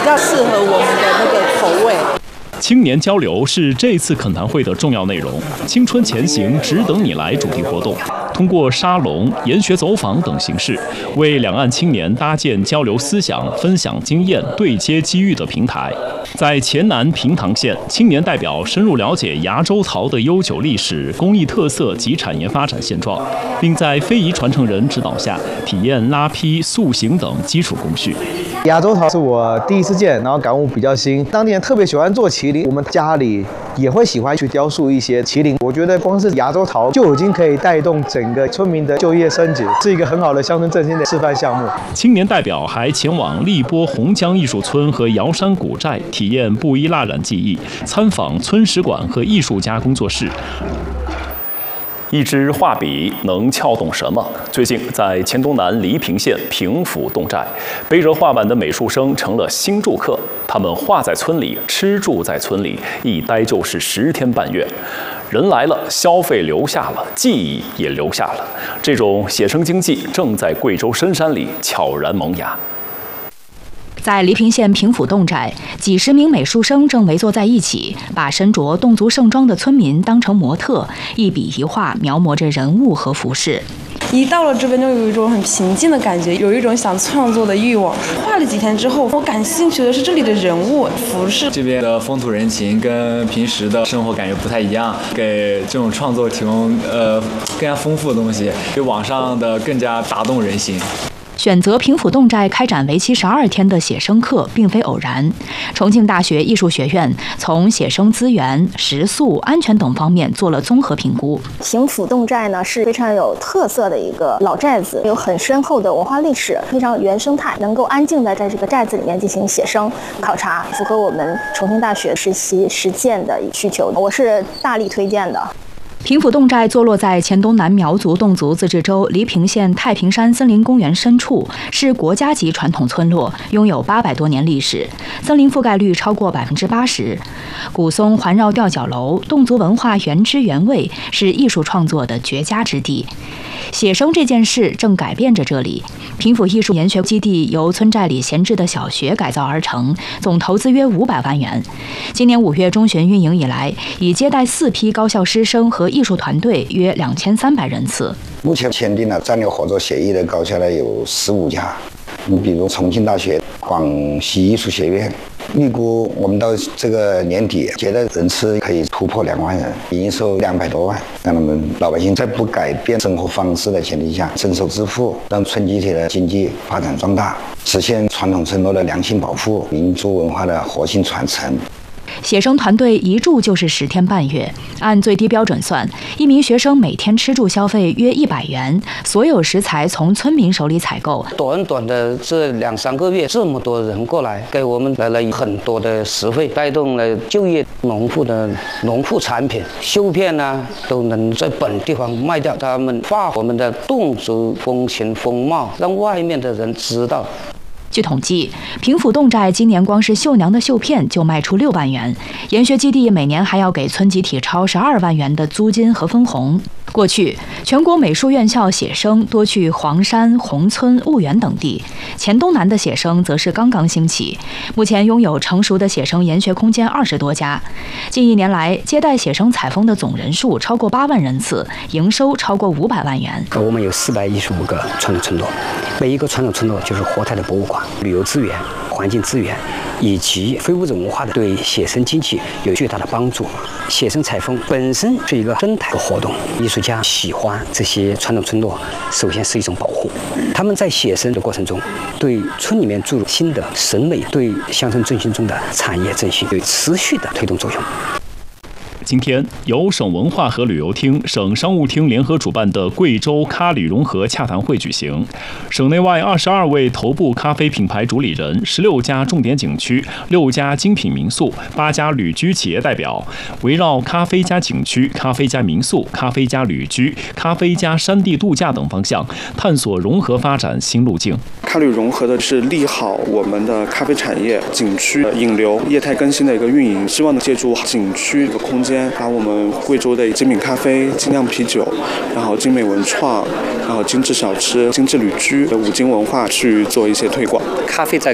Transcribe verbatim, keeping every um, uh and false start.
较适合我们的那个口味。 青年交流是这次恳谈会的重要内容。青春前行，只等你来主题活动，通过沙龙、研学走访等形式，为两岸青年搭建交流思想、分享经验、对接机遇的平台。在黔南平塘县，青年代表深入了解崖州陶的悠久历史、工艺特色及产业发展现状，并在非遗传承人指导下，体验拉坯、塑形等基础工序。 崖州陶是我第一次见，然后感悟比较新。当地人特别喜欢做麒麟，我们家里也会喜欢去雕塑一些麒麟。我觉得光是崖州陶就已经可以带动整个村民的就业升级，是一个很好的乡村振兴的示范项目。 青年代表还前往荔波洪江艺术村和瑶山古寨，体验布依蜡染技艺，参访村史馆和艺术家工作室。一支画笔能撬动什么？最近，在黔东南黎平县平府侗寨，背着画板的美术生成了新住客。他们画在村里，吃住在村里，一待就是十天半月。人来了，消费留下了，记忆也留下了。这种写生经济正在贵州深山里悄然萌芽。 在黎平县平府侗寨，几十名美术生正围坐在一起，把身着侗族盛装的村民当成模特，一笔一画描摹着人物和服饰。 一到了这边就有一种很平静的感觉，有一种想创作的欲望。画了几天之后，我感兴趣的是这里的人物、服饰。 这边的风土人情跟平时的生活感觉不太一样，给这种创作提供呃更加丰富的东西，比网上的更加打动人心。 选择平府侗寨开展为期十二天的写生课，并非偶然。重庆大学艺术学院从写生资源、食宿、安全等方面做了综合评估。 平府侗寨呢是非常有特色的一个老寨子，有很深厚的文化历史，非常原生态，能够安静的在这个寨子里面进行写生考察，符合我们重庆大学实习实践的需求，我是大力推荐的。 平府侗寨坐落在黔东南苗族侗族自治州黎平县太平山森林公园深处，是国家级传统村落，拥有八百多年历史，森林覆盖率超过百分之八十。古松环绕吊脚楼，侗族文化原汁原味，是艺术创作的绝佳之地。写生这件事正改变着这里。平府艺术研学基地由村寨里闲置的小学改造而成，总投资约五百万元。今年五月中旬运营以来，已接待四批高校师生和艺术团队约两千三百人次。 目前签订了战略合作协议的高校呢有十五家，你比如重庆大学、广西艺术学院。预估我们到这个年底接待人次可以突破两万人，营收两百多万，让他们老百姓在不改变生活方式的前提下伸手致富，让村集体的经济发展壮大，实现传统村落的良性保护、民族文化的活性传承。 写生团队一住就是十天半月，按最低标准算，一名学生每天吃住消费约一百元，所有食材从村民手里采购。 短短的这两三个月，这么多人过来，给我们带来很多的实惠，带动了就业。农户的农副产品、绣片呢，都能在本地方卖掉。他们画我们的侗族风情风貌，让外面的人知道。 据统计，平府侗寨今年光是绣娘的绣片就卖出六万元，研学基地每年还要给村集体超十二万元的租金和分红。过去，全国美术院校写生多去黄山、宏村、婺源等地，黔东南的写生则是刚刚兴起。目前拥有成熟的写生研学空间二十多家，近一年来接待写生采风的总人数超过八万人次，营收超过五百万元。 我们有四百一十五个传统村落，每一个传统村落就是活态的博物馆，旅游资源、环境资源以及非物质文化的对写生经济有巨大的帮助。写生采风本身是一个生态的活动，艺术家喜欢这些传统村落，首先是一种保护。他们在写生的过程中，对村里面注入新的审美，对乡村振兴中的产业振兴有持续的推动作用。 今天，由省文化和旅游厅、省商务厅联合主办的贵州咖旅融合洽谈会举行。省内外二十二位头部咖啡品牌主理人、十六家重点景区、六家精品民宿、八家旅居企业代表，围绕咖啡加景区、咖啡加民宿、咖啡加旅居、咖啡加山地度假等方向，探索融合发展新路径。 咖旅融合的是利好我们的咖啡产业、景区引流、业态更新的一个运营，希望能借助景区的空间，把我们贵州的精品咖啡、精酿啤酒，然后精美文创，然后精致小吃、精致旅居的五精文化去做一些推广。 咖啡在